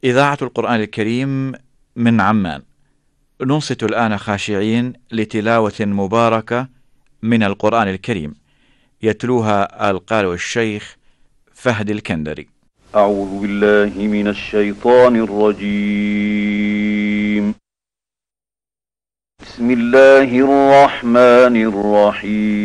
إذاعة القرآن الكريم من عمان. ننصت الآن خاشعين لتلاوة مباركة من القرآن الكريم، يتلوها القارئ الشيخ فهد الكندري. أعوذ بالله من الشيطان الرجيم. بسم الله الرحمن الرحيم.